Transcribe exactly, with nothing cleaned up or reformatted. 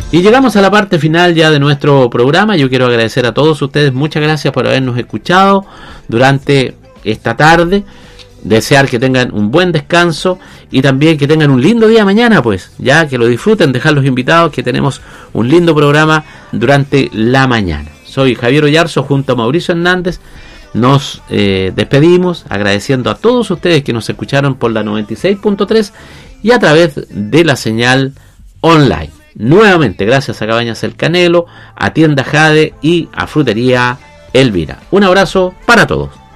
Y llegamos a la parte final ya de nuestro programa. Yo quiero agradecer a todos ustedes, muchas gracias por habernos escuchado durante esta tarde. Desear que tengan un buen descanso y también que tengan un lindo día mañana, pues ya que lo disfruten, dejar los invitados, que tenemos un lindo programa durante la mañana. Soy Javier Oyarzo junto a Mauricio Hernández. Nos eh, despedimos agradeciendo a todos ustedes que nos escucharon por la noventa y seis punto tres y a través de la señal online. Nuevamente gracias a Cabañas El Canelo, a Tienda Jade y a Frutería Elvira. Un abrazo para todos.